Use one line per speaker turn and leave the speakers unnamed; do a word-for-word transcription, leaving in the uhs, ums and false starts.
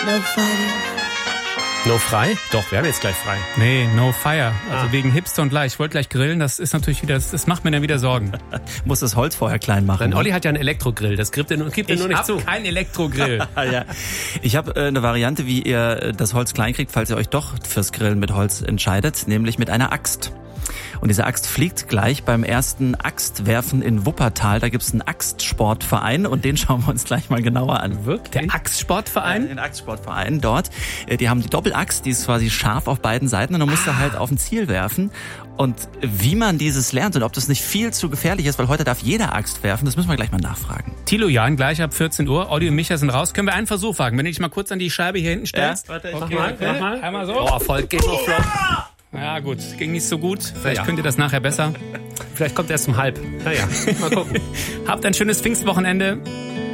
No fire.
No frei? Doch, wir haben jetzt gleich frei.
Nee, no fire. Also
Ah.
wegen Hipster und gleich. Ich wollte gleich grillen, das ist natürlich wieder, das, das macht mir dann wieder Sorgen.
Muss das Holz vorher klein machen.
Nein,
ne?
Olli hat ja einen Elektrogrill, das gibt er nur, gibt er nur nicht
hab
zu.
keinen Elektrogrill.
Ja. Ich habe äh, eine Variante, wie ihr äh, das Holz klein kriegt, falls ihr euch doch fürs Grillen mit Holz entscheidet, nämlich mit einer Axt. Und diese Axt fliegt gleich beim ersten Axtwerfen in Wuppertal. Da gibt's einen Axtsportverein und den schauen wir uns gleich mal genauer an.
Wirklich?
Der Axtsportverein?
Den Axtsportverein dort. Äh, Die haben die Doppelaxt, die ist quasi scharf auf beiden Seiten und dann musst du halt auf ein Ziel werfen. Und wie man dieses lernt und ob das nicht viel zu gefährlich ist, weil heute darf jeder Axt werfen, das müssen wir gleich mal nachfragen.
Thilo Jahn, gleich ab vierzehn Uhr. Olli und Micha sind raus. Können wir einen Versuch wagen? Wenn du dich mal kurz an die Scheibe hier hinten stellst.
Ja, warte,
okay,
mal,
okay.
mach mal.
Einmal so.
Oh, voll, geht noch flott.
Ja gut, ging nicht so gut. Vielleicht
Ja.
könnt ihr das nachher besser.
Vielleicht kommt er erst um halb. Naja, mal gucken.
Habt ein schönes Pfingstwochenende.